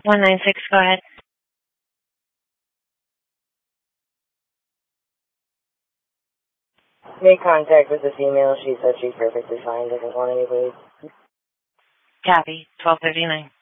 196, go ahead. Made contact with the female. She said she's perfectly fine, doesn't want any bleed. Copy, 1239.